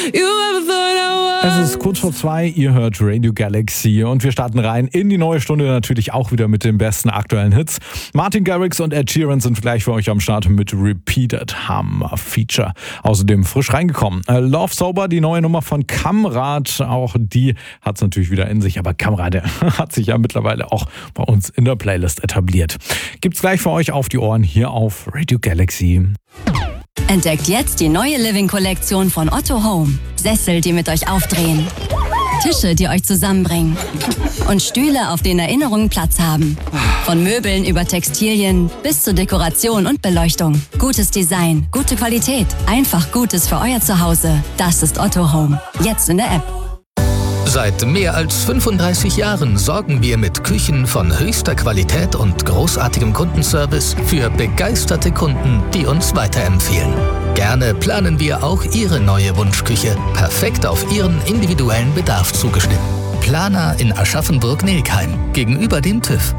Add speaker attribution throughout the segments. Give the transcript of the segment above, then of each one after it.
Speaker 1: Es ist kurz vor 2, ihr hört Radio Galaxy und wir starten rein in die neue Stunde, natürlich auch wieder mit den besten aktuellen Hits. Martin Garrix und Ed Sheeran sind gleich für euch am Start mit Repeated Hammer Feature. Außerdem frisch reingekommen Love Sober, die neue Nummer von Kamrat, auch die hat es natürlich wieder in sich, aber Kamrat, der hat sich ja mittlerweile auch bei uns in der Playlist etabliert. Gibt's gleich für euch auf die Ohren hier auf Radio Galaxy.
Speaker 2: Entdeckt jetzt die neue Living-Kollektion von Otto Home. Sessel, die mit euch aufdrehen. Tische, die euch zusammenbringen. Und Stühle, auf denen Erinnerungen Platz haben. Von Möbeln über Textilien bis zu Dekoration und Beleuchtung. Gutes Design, gute Qualität. Einfach Gutes für euer Zuhause. Das ist Otto Home. Jetzt in der App.
Speaker 3: Seit mehr als 35 Jahren sorgen wir mit Küchen von höchster Qualität und großartigem Kundenservice für begeisterte Kunden, die uns weiterempfehlen. Gerne planen wir auch Ihre neue Wunschküche, perfekt auf Ihren individuellen Bedarf zugeschnitten. Planer in Aschaffenburg-Nelkheim, gegenüber dem TÜV.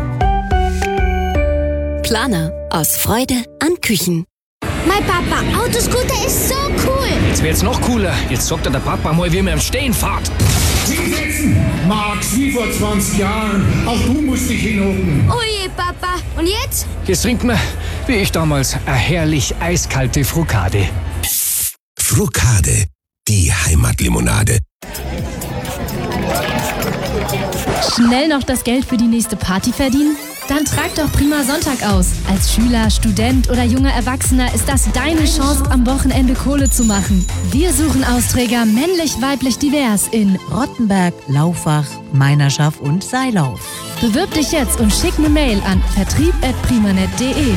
Speaker 2: Planer, aus Freude an Küchen.
Speaker 4: Mein Papa, Autoscooter ist so cool.
Speaker 5: Jetzt wird's noch cooler. Jetzt sagt der Papa mal, wie man im Stehen fährt.
Speaker 6: Hinsetzen, Max, wie vor 20 Jahren. Auch du musst dich hinhocken.
Speaker 4: Oh je, Papa. Und jetzt?
Speaker 5: Jetzt trinkt man, wie ich damals, eine herrlich eiskalte Frucade.
Speaker 7: Frucade, die Heimatlimonade.
Speaker 8: Schnell noch das Geld für die nächste Party verdienen? Dann trag doch Prima Sonntag aus. Als Schüler, Student oder junger Erwachsener ist das deine Chance, am Wochenende Kohle zu machen. Wir suchen Austräger männlich, weiblich, divers in
Speaker 9: Rottenberg, Laufach, Meinerschaft und Seilauf.
Speaker 8: Bewirb dich jetzt und schick eine Mail an vertrieb@primanet.de.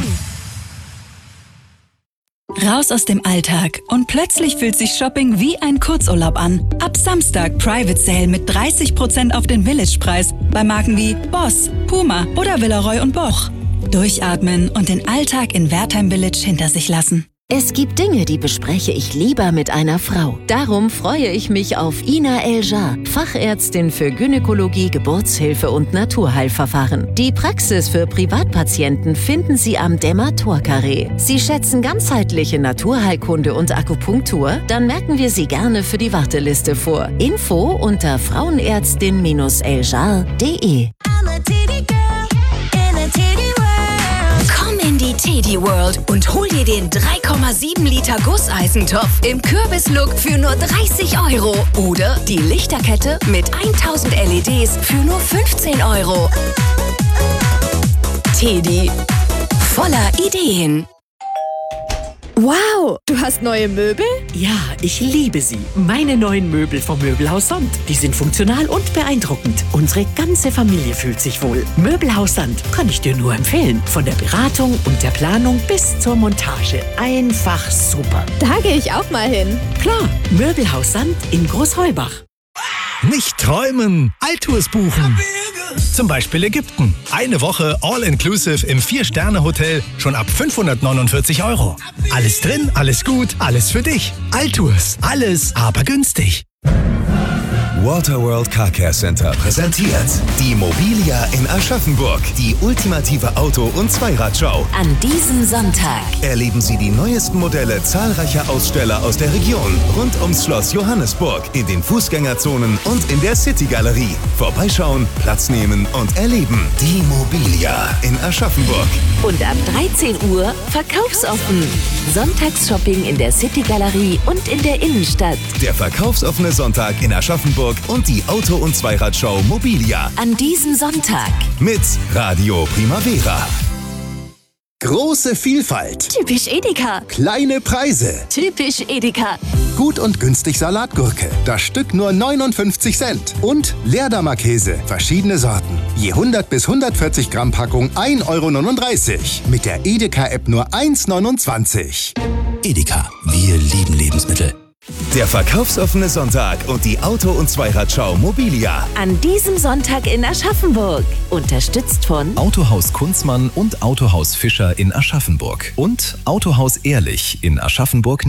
Speaker 10: Raus aus dem Alltag und plötzlich fühlt sich Shopping wie ein Kurzurlaub an. Ab Samstag Private Sale mit 30% auf den Village-Preis bei Marken wie Boss, Puma oder Villeroy & Boch. Durchatmen und den Alltag in Wertheim Village hinter sich lassen.
Speaker 11: Es gibt Dinge, die bespreche ich lieber mit einer Frau. Darum freue ich mich auf Ina Eljar, Fachärztin für Gynäkologie, Geburtshilfe und Naturheilverfahren. Die Praxis für Privatpatienten finden Sie am Dämmer-Tor-Carré. Sie schätzen ganzheitliche Naturheilkunde und Akupunktur? Dann merken wir Sie gerne für die Warteliste vor. Info unter frauenärztin-eljar.de.
Speaker 2: Komm in die Teddy World und hol dir den 3,7 Liter Gusseisentopf im Kürbislook für nur 30 € oder die Lichterkette mit 1000 LEDs für nur 15 €. Teddy, voller Ideen.
Speaker 12: Wow, du hast neue Möbel?
Speaker 13: Ja, ich liebe sie. Meine neuen Möbel vom Möbelhaus Sand. Die sind funktional und beeindruckend. Unsere ganze Familie fühlt sich wohl. Möbelhaus Sand kann ich dir nur empfehlen. Von der Beratung und der Planung bis zur Montage. Einfach super.
Speaker 12: Da gehe ich auch mal hin.
Speaker 13: Klar, Möbelhaus Sand in Großheubach.
Speaker 14: Nicht träumen, Alltours buchen. Zum Beispiel Ägypten. Eine Woche All-Inclusive im 4-Sterne-Hotel schon ab 549 €. Alles drin, alles gut, alles für dich. Alltours, alles aber günstig.
Speaker 7: Waterworld Car Care Center präsentiert die Mobilia in Aschaffenburg, die ultimative Auto- und Zweiradshow.
Speaker 2: An diesem Sonntag
Speaker 7: Erleben Sie die neuesten Modelle zahlreicher Aussteller aus der Region rund ums Schloss Johannesburg, in den Fußgängerzonen und in der City-Galerie. Vorbeischauen, Platz nehmen und erleben. Die Mobilia in Aschaffenburg.
Speaker 11: Und ab 13 Uhr verkaufsoffen. Sonntagsshopping in der City-Galerie und in der Innenstadt.
Speaker 7: Der verkaufsoffene Sonntag in Aschaffenburg und die Auto- und Zweiradshow Mobilia.
Speaker 2: An diesem Sonntag
Speaker 7: Mit Radio Primavera.
Speaker 15: Große Vielfalt.
Speaker 2: Typisch Edeka.
Speaker 15: Kleine Preise.
Speaker 2: Typisch Edeka.
Speaker 15: Gut und günstig Salatgurke. Das Stück nur 59 Cent. Und Leerdammer Käse. Verschiedene Sorten. Je 100 bis 140 Gramm Packung 1,39 €. Mit der Edeka-App nur 1,29 €.
Speaker 7: Edeka, wir lieben Lebensmittel. Der verkaufsoffene Sonntag und die Auto- und Zweiradshow Mobilia.
Speaker 11: An diesem Sonntag in Aschaffenburg. Unterstützt von
Speaker 16: Autohaus Kunzmann und Autohaus Fischer in Aschaffenburg. Und Autohaus Ehrlich in Aschaffenburg.